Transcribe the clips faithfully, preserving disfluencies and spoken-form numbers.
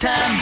time.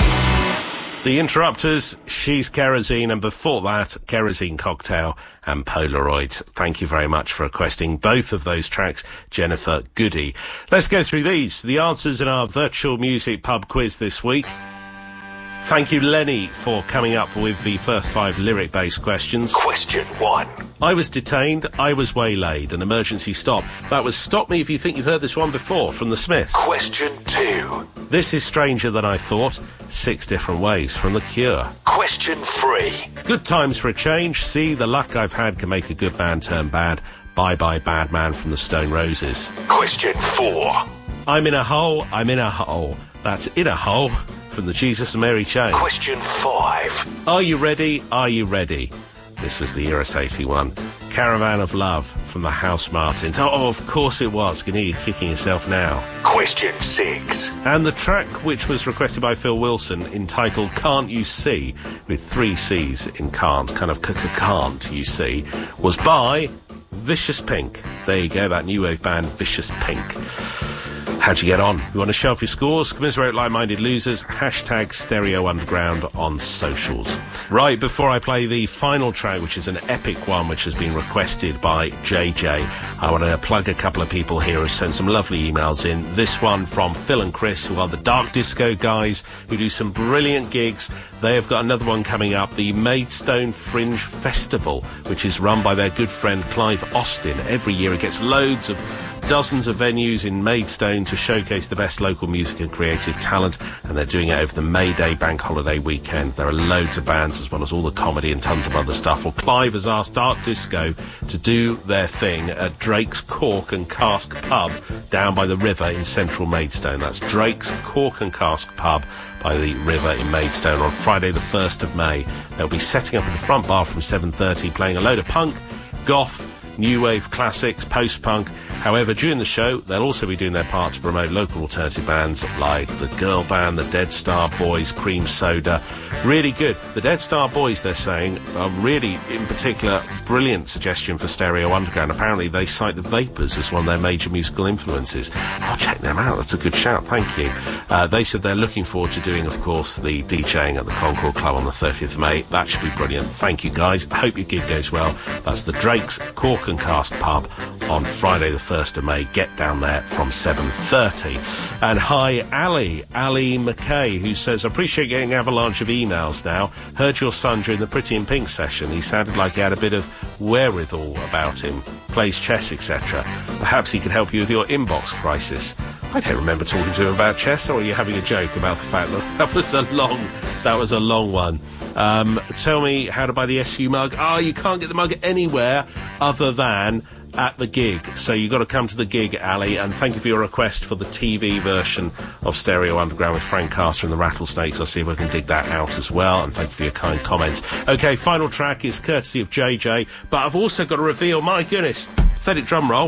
The Interrupters, She's Kerosene, and before that, Kerosene Cocktail and Polaroids. Thank you very much for requesting both of those tracks, Jennifer Goody. Let's go through these. The answers in our virtual music pub quiz this week. Thank you, Lenny, for coming up with the first five lyric-based questions. Question one. I was detained, I was waylaid, an emergency stop. That was Stop Me If You Think You've Heard This One Before, from the Smiths. Question two. This is Stranger Than I Thought, Six Different Ways, from The Cure. Question three. Good Times for a Change, See, the Luck I've Had Can Make a Good Man Turn Bad, Bye Bye Bad Man, from the Stone Roses. Question four. I'm in a Hole, I'm in a Hole, that's In a Hole, from the Jesus and Mary Chain. Question five. Are You Ready, Are You Ready? This was the irritating one. Caravan of Love, from the House Martins. Oh, of course it was. Can hear you kicking yourself now. Question six. And the track, which was requested by Phil Wilson, entitled Can't You See, with three C's in can't, kind of c-c-can't you see, was by Vicious Pink. There you go, that new wave band, Vicious Pink. How'd you get on? You want to shelf your scores? Commiserate like-minded losers. Hashtag Stereo Underground on socials. Right, before I play the final track, which is an epic one, which has been requested by J J, I want to plug a couple of people here who sent some lovely emails in. This one from Phil and Chris, who are the Dark Disco guys, who do some brilliant gigs. They have got another one coming up, the Maidstone Fringe Festival, which is run by their good friend Clive Austin. Every year it gets loads of dozens of venues in Maidstone to showcase the best local music and creative talent, and they're doing it over the May Day bank holiday weekend. There are loads of bands as well as all the comedy and tons of other stuff. Well, Clive has asked Dark Disco to do their thing at Drake's Cork and Cask Pub down by the river in central Maidstone. That's Drake's Cork and Cask Pub by the river in Maidstone on Friday the first of May. They'll be setting up at the front bar from seven thirty, playing a load of punk, goth, new wave classics, post-punk. However, during the show, they'll also be doing their part to promote local alternative bands like the Girl Band, the Dead Star Boys, Cream Soda. Really good. The Dead Star Boys, they're saying, are really, in particular, brilliant suggestion for Stereo Underground. Apparently, they cite the Vapors as one of their major musical influences. I'll check them out. That's a good shout. Thank you. Uh, they said they're looking forward to doing, of course, the DJing at the Concord Club on the thirtieth of May. That should be brilliant. Thank you, guys. I hope your gig goes well. That's the Drake's Cork and Cask Pub on Friday the first of May. Get down there from seven thirty. And hi, Ali, Ali McKay, who says, I appreciate getting an avalanche of emails now. Heard your son during the Pretty in Pink session. He sounded like he had a bit of wherewithal about him. Plays chess, et cetera. Perhaps he could help you with your inbox crisis. I don't remember talking to him about chess, or are you having a joke about the fact that that was a long, that was a long one? Um, tell me how to buy the S U mug. Oh, you can't get the mug anywhere other than at the gig. So you've got to come to the gig, Ali, and thank you for your request for the T V version of Stereo Underground with Frank Carter and the Rattlesnakes. I'll see if I can dig that out as well, and thank you for your kind comments. Okay, final track is courtesy of J J, but I've also got to reveal, my goodness, pathetic drum roll,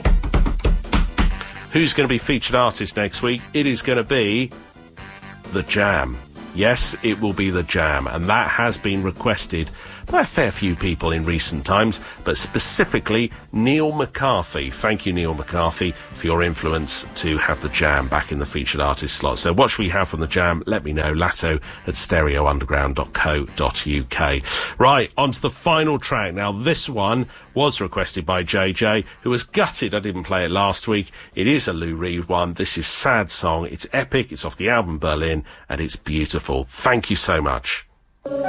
who's going to be featured artist next week. It is going to be The Jam. Yes, it will be The Jam, and that has been requested by a fair few people in recent times, but specifically Neil McCarthy. Thank you, Neil McCarthy, for your influence to have The Jam back in the featured artist slot. So what should we have from The Jam? Let me know. Latto at stereo underground dot co dot uk. Right, on to the final track. Now, this one was requested by J J, who was gutted I didn't play it last week. It is a Lou Reed one. This is Sad Song. It's epic. It's off the album Berlin, and it's beautiful. Thank you so much.